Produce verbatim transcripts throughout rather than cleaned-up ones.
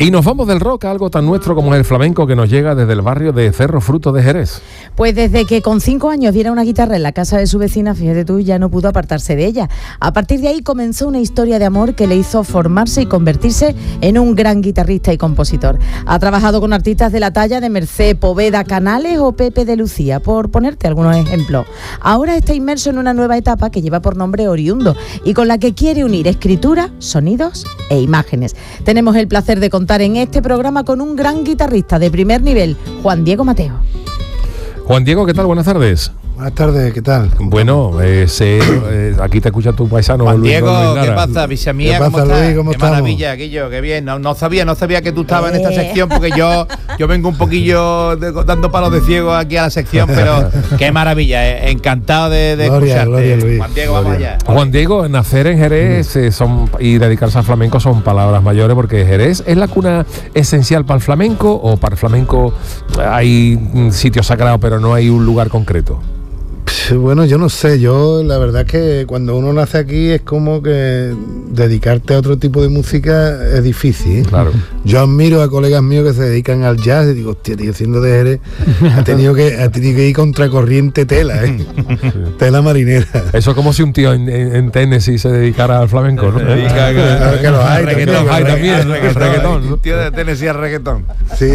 Y nos vamos del rock a algo tan nuestro como es el flamenco, que nos llega desde el barrio de Cerro Fruto de Jerez. Pues desde que con cinco años viera una guitarra en la casa de su vecina, fíjate tú, ya no pudo apartarse de ella. A partir de ahí comenzó una historia de amor que le hizo formarse y convertirse en un gran guitarrista y compositor. Ha trabajado con artistas de la talla de Mercé, Poveda, Canales o Pepe de Lucía, por ponerte algunos ejemplos. Ahora está inmerso en una nueva etapa que lleva por nombre Oriundo y con la que quiere unir escritura, sonidos e imágenes. Tenemos el placer de contar en este programa con un gran guitarrista de primer nivel, Juan Diego Mateo. Juan Diego, ¿qué tal? Buenas tardes. Buenas tardes, ¿qué tal? Bueno, eh, sé, eh, aquí te escucha tu paisano Juan Luis Diego, Gómez Lara. ¿qué pasa, bicha mía? ¿Qué pasa, ¿Cómo estás? Luis? ¿Cómo Qué estamos? maravilla, Guillo, qué bien. No, no sabía, no sabía que tú estabas en esta sección, porque yo, yo vengo un poquillo de, dando palos de ciego aquí a la sección, pero qué maravilla, eh, encantado de, de Gloria, escucharte. gloria, Luis. Juan Diego, vamos Gloria. allá. Juan Diego, nacer en Jerez eh, son, y dedicarse al flamenco son palabras mayores, porque Jerez es la cuna esencial para el flamenco, o para el flamenco hay mm, sitios sagrados, pero no hay un lugar concreto. Bueno, yo no sé, yo la verdad es que cuando uno nace aquí es como que dedicarte a otro tipo de música es difícil, ¿eh? Claro. Yo admiro a colegas míos que se dedican al jazz y digo, hostia, tío, siendo de Jerez, ha tenido que, ha tenido que ir contracorriente tela, ¿eh? Sí. Tela marinera. Eso es como si un tío en, en, en Tennessee se dedicara al flamenco, ¿no? Se dedica a- Claro que los hay, al reggaetón, también, hay los también, hay, ¿no? hay, El reggaetón, ¿no? Un tío de Tennessee al reggaetón. Sí.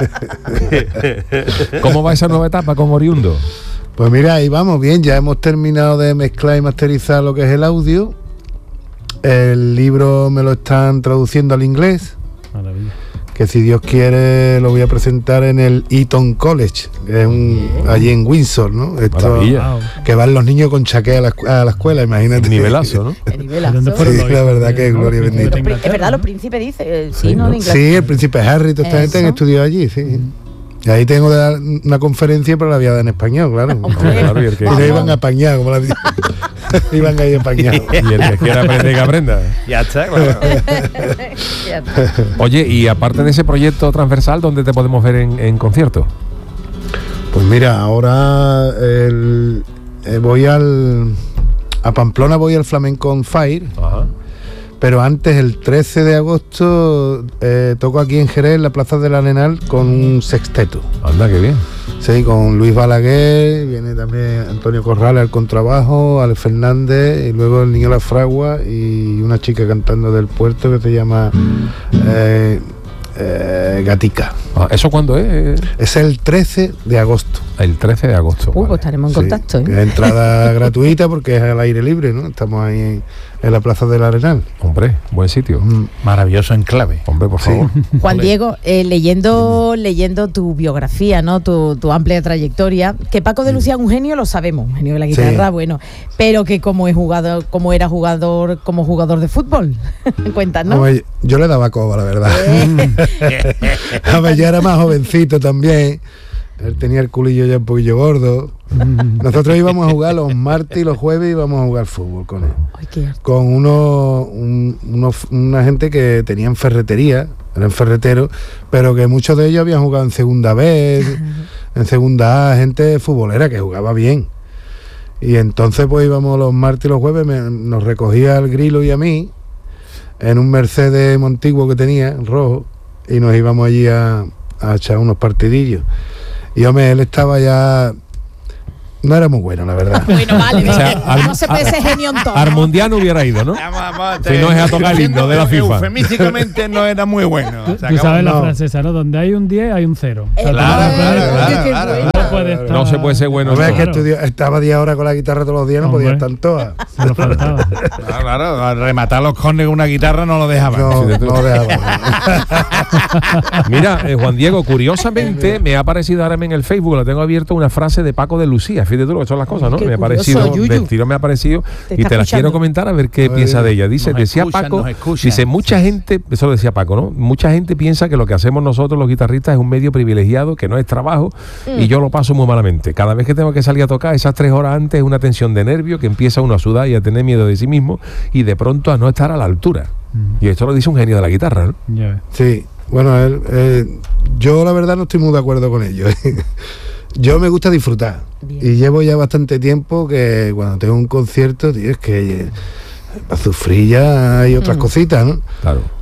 ¿Cómo va esa nueva etapa con Oriundo? Pues mira, ahí vamos bien, ya hemos terminado de mezclar y masterizar lo que es el audio. El libro me lo están traduciendo al inglés. Maravilla. Que si Dios quiere lo voy a presentar en el Eton College, que es un, allí en Windsor, ¿no? Esto, Maravilla. Wow. que van los niños con chaqué a la, escu- a la escuela, imagínate. Nivelazo, ¿no? El nivelazo. ¿Dónde Sí, fueron los la hijos verdad de- que no, gloria los bendita. príncipes de Es verdad, Inglaterra, los ¿no? príncipes dice, eh, sí, Sí, ¿no? ¿no? De Inglaterra. Sí, el príncipe Harry, toda esta gente han Eso. estudiado allí, sí. Y ahí tengo que dar una conferencia, pero la había dado en español, claro. Claro, y el que, Y no iban apañados, como la iban ahí apañados. y el que quiera aprender, que aprenda. Ya está, claro. Ya está. Oye, y aparte de ese proyecto transversal, ¿dónde te podemos ver en, en concierto? Pues mira, ahora el- eh, voy al a Pamplona, voy al Flamenco on Fire, Ajá. pero antes, el trece de agosto, eh, toco aquí en Jerez, en la Plaza del Arenal, con un sexteto. Anda, qué bien. Sí, con Luis Balaguer, viene también Antonio Corrales al contrabajo, Alex Fernández, y luego el Niño La Fragua y una chica cantando del puerto que se llama eh, eh, Gatica. Ah, ¿eso cuándo es? Es el trece de agosto. El trece de agosto. Uh, pues vale. estaremos en Sí, contacto, que ¿eh? es entrada gratuita porque es al aire libre, ¿no? Estamos ahí en, en la Plaza del Arenal. Hombre, buen sitio. Mm. Maravilloso enclave. Hombre, por Sí. favor. Juan Ole. Diego, eh, leyendo leyendo tu biografía, ¿no? Tu, tu amplia trayectoria, que Paco de Lucía es un genio, lo sabemos, un genio de la guitarra, Sí. bueno, pero que como es jugador, como era jugador, como jugador de fútbol, cuéntanos. Hombre, yo le daba coba, la verdad. A ver, yo era más jovencito también. Él tenía el culillo ya un poquillo gordo. Nosotros íbamos a jugar los martes y los jueves, íbamos a jugar fútbol con él. Ay, qué arte. Con unos, un- unos- una gente que tenían ferretería, eran ferreteros, pero que muchos de ellos habían jugado en segunda vez, en segunda A, gente futbolera que jugaba bien. Y entonces pues íbamos los martes y los jueves, me- nos recogía el Grilo y a mí en un Mercedes Montiguo que tenía, rojo, y nos íbamos allí a, a echar unos partidillos. Y hombre, él estaba ya... No era muy bueno, la verdad. Bueno, vale, O sea, venga, al- no se puede ser genio en todo. Al mundial no hubiera ido, ¿no? Vamos, vamos, Si no es a tocar el himno de la FIFA. Eufemísticamente no era muy bueno. Tú, Se tú acabó. sabes la no. francesa, ¿no? Donde hay un diez hay un cero. Eh, O sea, Claro, tú no claro, puedes- claro, qué claro, bueno. no puede estar- No se puede ser bueno. No veas en que todo. Claro. estudió, estaba diez horas con la guitarra todos los días, no podía Hombre. estar todas. Se nos faltaba. Claro, claro, a rematar los cornes con una guitarra no lo dejaban. No, Sí, de no todo. dejaba. Mira, eh, Juan Diego, curiosamente me ha aparecido ahora en el Facebook, lo tengo abierto, una frase de Paco de Lucía. Fíjate tú lo que son las cosas, ¿no? Qué me ha curioso, parecido, Yuyu. del tiro me ha parecido, Te y está te las quiero escuchando. comentar a ver qué A ver, piensa de ella. Dice, nos decía escuchan, Paco, nos escuchan. dice, mucha gente, eso lo decía Paco, ¿no? Mucha gente piensa que lo que hacemos nosotros los guitarristas es un medio privilegiado, que no es trabajo, y yo lo paso muy malamente. Cada vez que tengo que salir a tocar, esas tres horas antes es una tensión de nervio que empieza uno a sudar y a tener miedo de sí mismo, y de pronto a no estar a la altura. Y esto lo dice un genio de la guitarra, ¿no? Ya ves. Sí, bueno, él, eh, yo la verdad no estoy muy de acuerdo con ello. Yo me gusta disfrutar. Bien. Y llevo ya bastante tiempo que cuando tengo un concierto, tío, es que eh, para sufrir ya hay otras Mm. cositas, ¿no? Claro.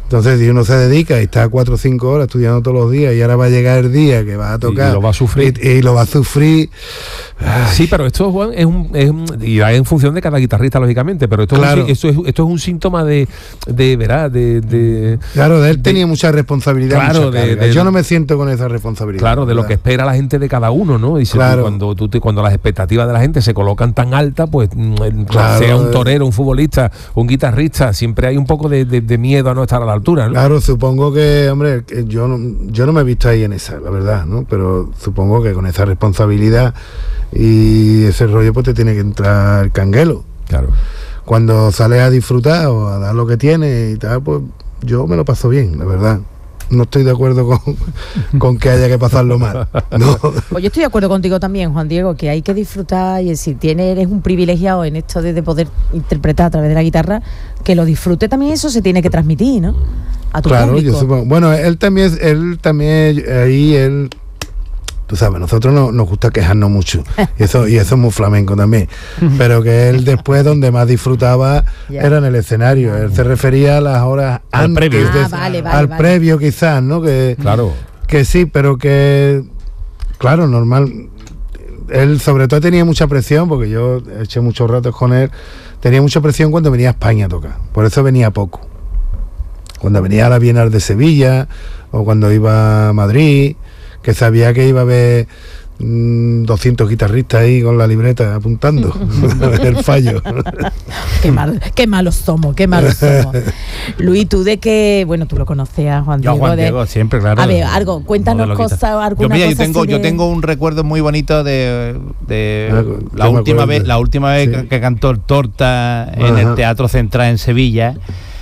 Entonces, si uno se dedica y está cuatro o cinco horas estudiando todos los días y ahora va a llegar el día que va a tocar y, y lo va a sufrir y, y lo va a sufrir. Sí, pero esto, Juan, es un, es un y va en función de cada guitarrista, lógicamente, pero esto, claro. es, un, esto, es, esto es un síntoma de, de ¿verdad? De, de, claro, de él de, tenía mucha responsabilidad. Claro, mucha de, de, yo no me siento con esa responsabilidad. Claro, de lo que espera la gente de cada uno, ¿no? Y si claro. tú, cuando, tú te, cuando las expectativas de la gente se colocan tan altas, pues claro, sea un torero, un futbolista, un guitarrista, siempre hay un poco de, de, de miedo a no estar a la altura, ¿no? Claro, supongo que, hombre, que yo no, yo no me he visto ahí en esa, la verdad, ¿no? Pero supongo que con esa responsabilidad y ese rollo, pues te tiene que entrar el canguelo. Claro. Cuando sales a disfrutar o a dar lo que tienes y tal, pues yo me lo paso bien, la verdad. No estoy de acuerdo con, con que haya que pasarlo mal, ¿no? Pues yo estoy de acuerdo contigo también, Juan Diego, que hay que disfrutar y si tienes, eres un privilegiado en esto de, de poder interpretar a través de la guitarra, que lo disfrute también, eso se tiene que transmitir, ¿no? A tu claro, público. Yo supongo. Bueno, él también, él también, ahí él, tú sabes, nosotros no, nos gusta quejarnos mucho, y eso, y eso es muy flamenco también, pero que él después donde más disfrutaba yeah. era en el escenario, él se refería a las horas al antes, previo, de, ah, vale, vale, al vale. previo quizás, ¿no? Que, claro. que sí, pero que, claro, normal, él sobre todo tenía mucha presión, porque yo eché muchos ratos con él, tenía mucha presión cuando venía a España a tocar, por eso venía poco. Cuando venía a la Bienal de Sevilla, o cuando iba a Madrid, que sabía que iba a haber mmm, doscientos guitarristas ahí con la libreta apuntando el fallo. Qué, mal, qué malos somos, qué malos somos. Luis, tú de que, bueno, tú lo conocías, Juan Diego. Yo Juan de, Diego, siempre, claro. A ver, algo, cuéntanos cosas, alguna yo, mira, cosa yo tengo, así yo de... tengo un recuerdo muy bonito de, de ah, la última vez, la última vez sí. que, que cantó el Torta en Ajá. el Teatro Central en Sevilla.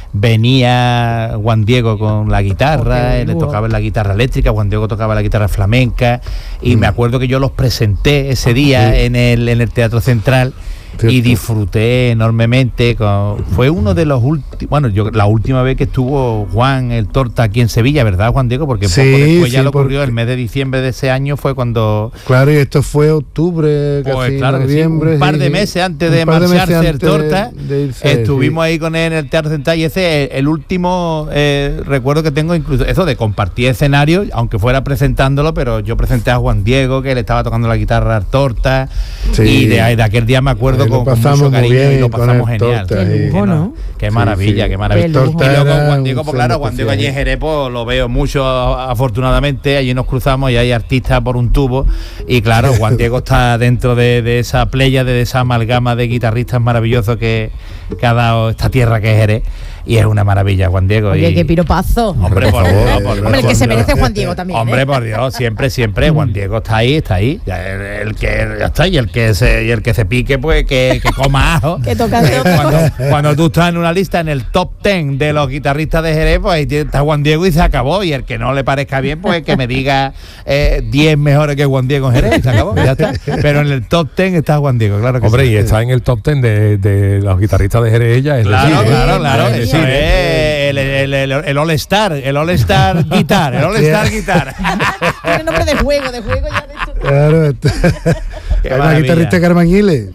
Venía Juan Diego con la guitarra, okay, él le wow. tocaba la guitarra eléctrica, Juan Diego tocaba la guitarra flamenca y mm. me acuerdo que yo los presenté ese día sí. en el en el Teatro Central. Cierto. Y disfruté enormemente con, fue uno de los últimos, bueno, yo la última vez que estuvo Juan el Torta aquí en Sevilla, ¿verdad, Juan Diego? Porque sí, poco después ya sí, lo ocurrió, porque... el mes de diciembre de ese año fue cuando... Claro, y esto fue octubre, pues, casi claro noviembre. Sí, un par de sí, meses antes de de marcharse antes el Torta, de irse, estuvimos sí. ahí con él en el Teatro Central y ese es el último eh, recuerdo que tengo, incluso eso de compartir escenario, aunque fuera presentándolo, pero yo presenté a Juan Diego, que le estaba tocando la guitarra al Torta, sí. y de, de aquel día me acuerdo con, con mucho cariño y lo pasamos genial. Qué lujo, ¿no? Qué maravilla, sí, sí. qué maravilla. Qué Y luego Juan Diego, pues claro, especial. Juan Diego allí en Jerez, pues, lo veo mucho afortunadamente, allí nos cruzamos y hay artistas por un tubo y claro, Juan Diego está dentro de, de esa playa, de esa amalgama de guitarristas maravillosos que, que ha dado esta tierra que es Jerez. Y es una maravilla, Juan Diego. Oye, y... qué piropazo. Hombre, por Dios, por Dios. Hombre, el que se merece Juan Diego también. Hombre, ¿eh? por Dios, siempre, siempre. Juan Diego está ahí, está ahí. Ya, el, el que ya está, y el que se, y el que se pique, pues que, que coma ajo. Que toca de otro. cuando, cuando tú estás en una lista en el top ten de los guitarristas de Jerez, pues ahí está Juan Diego y se acabó. Y el que no le parezca bien, pues que me diga eh, diez mejores que Juan Diego en Jerez y se acabó. Ya está. Pero en el top ten está Juan Diego, claro que Hombre, sí. y está en el top ten de, de los guitarristas de Jerez, ella. Es Claro, decir, claro, ¿eh? claro. Es Eso decir, es el, el, el, el All Star, el All Star Guitar, el All Star Guitar. Tiene nombre de juego, de juego ya de esto. Claro, esto. Qué Hay una maravilla. guitarrista Carmañiles.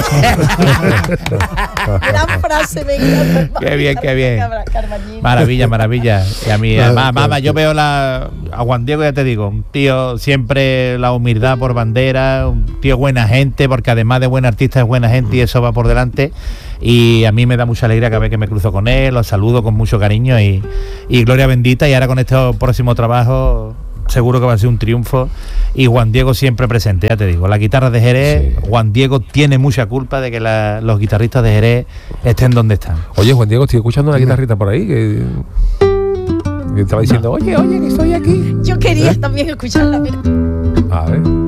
Gran frase, me encanta. Qué bien, qué bien. Carmañín. Maravilla, maravilla. Y a mí, Claro, además, claro, mamá, yo veo la, a Juan Diego, ya te digo, un tío siempre la humildad por bandera, un tío buena gente, porque además de buen artista es buena gente y eso va por delante. Y a mí me da mucha alegría cada vez que me cruzo con él, los saludo con mucho cariño y, y gloria bendita. Y ahora con este próximo trabajo seguro que va a ser un triunfo y Juan Diego siempre presente, ya te digo, la guitarra de Jerez, sí. Juan Diego tiene mucha culpa de que la, los guitarristas de Jerez estén donde están. Oye, Juan Diego, estoy escuchando una guitarrita por ahí que, que estaba diciendo, oye, oye, que estoy aquí. Yo quería también escucharla, mira. A ver.